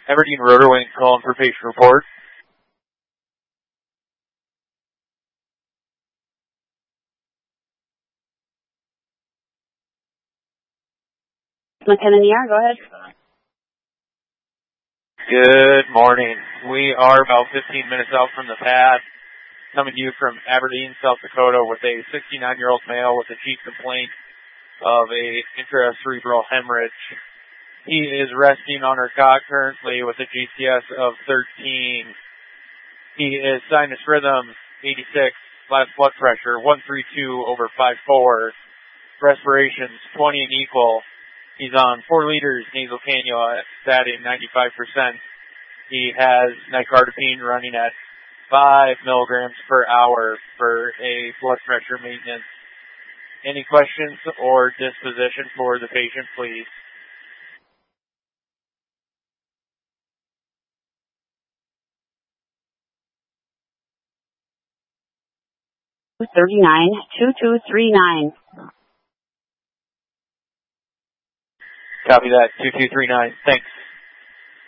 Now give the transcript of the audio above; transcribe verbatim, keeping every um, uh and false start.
Aberdeen Rotorwing calling for patient report. McKenna Near, go ahead. Good morning. We are about fifteen minutes out from the pad, coming to you from Aberdeen, South Dakota, with a sixty-nine-year-old male with a chief complaint of a intracerebral hemorrhage. He is resting on her cot currently with a G C S of thirteen. He is sinus rhythm eighty-six, last blood pressure one thirty-two over fifty-four, respirations twenty and equal. He's on four liters nasal cannula, statting ninety-five percent. He has nicardipine running at five milligrams per hour for a blood pressure maintenance. Any questions or disposition for the patient, please? thirty-nine, two two three nine. Copy that, two two three nine. Thanks.